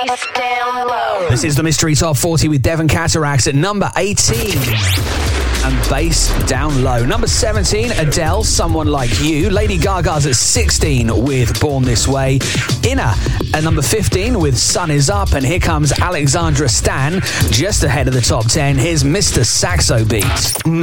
bass down low. This is the Mystery Top 40 with Devon Cataracts at number 18. And bass down low. Number 17, Adele, Someone Like You. Lady Gaga's at 16 with Born This Way. Inner at number 15 with Sun Is Up. And here comes Alexandra Stan, just ahead of the top 10. Here's Mr. Saxo Beat.